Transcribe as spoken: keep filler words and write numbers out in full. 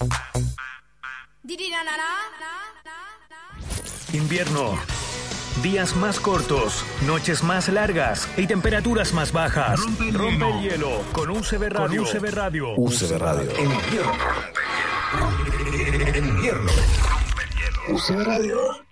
Invierno. Días más cortos, noches más largas y temperaturas más bajas. Rompe el, Rompe el hielo con U C B Radio. Con U C B Radio. U C B Radio. En invierno. En invierno. U C B Radio.